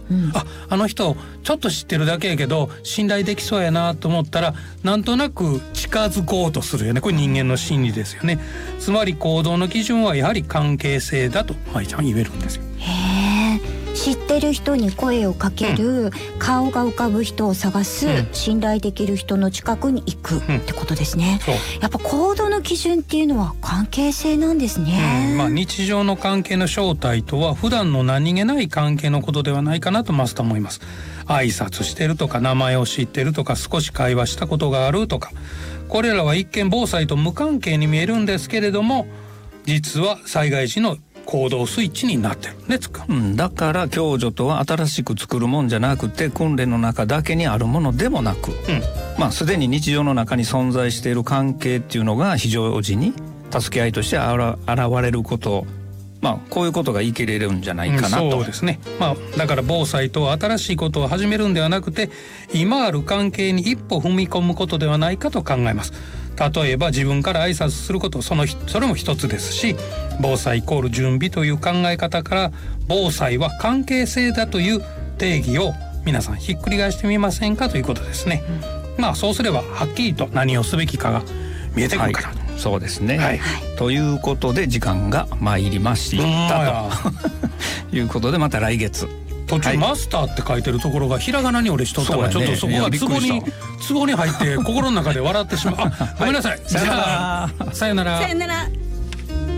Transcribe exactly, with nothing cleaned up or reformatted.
うん、あ、あの人ちょっと知ってるだけやけど信頼できそうやなと思ったらなんとなく近づこうとするよね。これ人間の心理ですよね。つまり行動の基準はやはり関係性だと舞ちゃん言えるんですよ。 へー、知ってる人に声をかける、うん、顔が浮かぶ人を探す、うん、信頼できる人の近くに行く、うん、ってことですね。やっぱ行動の基準っていうのは関係性なんですね。 うん、まあ、日常の関係の正体とは普段の何気ない関係のことではないかなとマスター思います。挨拶してるとか名前を知ってるとか少し会話したことがあるとか、これらは一見防災と無関係に見えるんですけれども実は災害時の行動スイッチになってるね。つく、 うん、だから共助とは新しく作るもんじゃなくて訓練の中だけにあるものでもなく、うん、まあすでに日常の中に存在している関係っていうのが非常時に助け合いとして現れること、まあこういうことが言い切れるんじゃないかなと、 うん、そうですね。まあだから防災とは新しいことを始めるんではなくて今ある関係に一歩踏み込むことではないかと考えます。例えば自分から挨拶すること、そのそれも一つですし、防災イコール準備という考え方から防災は関係性だという定義を皆さんひっくり返してみませんかということですね。うん、まあそうすればはっきりと何をすべきかが見えてくるから、はい、 そうですね、はい、ということで時間が参りましたということでまた来月。 途中、はい、マスターって書いてるところがひらがなに俺しとったから、ね、ちょっとそこがツボにツボに入って心の中で笑ってしまう。あ、ごめんなさい。 さよなら。 さよなら。 さよなら。